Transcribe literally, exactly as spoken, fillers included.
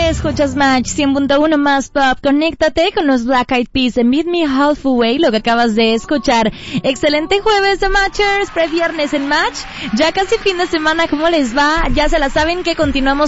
escuchas Match cien punto uno más Pop. Conéctate con los Black Eyed Peas en Meet Me Halfway, lo que acabas de escuchar. Excelente jueves de Matchers, previernes en Match. Ya casi fin de semana, ¿cómo les va? Ya se la saben que continuamos